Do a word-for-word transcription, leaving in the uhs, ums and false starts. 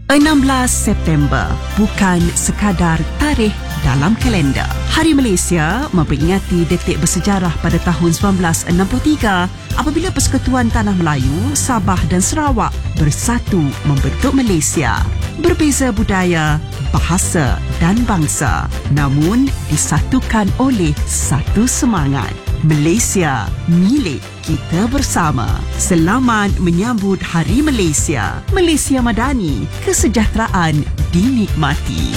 enam belas September bukan sekadar tarikh dalam kalender. Hari Malaysia memperingati detik bersejarah pada tahun sembilan belas enam puluh tiga apabila Persekutuan Tanah Melayu, Sabah dan Sarawak bersatu membentuk Malaysia. Berbeza budaya, bahasa dan bangsa, namun disatukan oleh satu semangat. Malaysia milik kita bersama. Selamat menyambut Hari Malaysia. Malaysia Madani, kesejahteraan dinikmati.